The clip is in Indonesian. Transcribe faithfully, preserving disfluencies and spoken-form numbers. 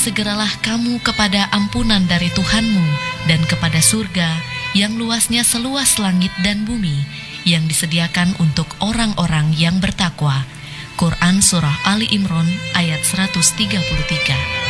segeralah kamu kepada ampunan dari Tuhanmu dan kepada surga yang luasnya seluas langit dan bumi, yang disediakan untuk orang-orang yang bertakwa. Quran Surah Ali Imran ayat seratus tiga puluh tiga.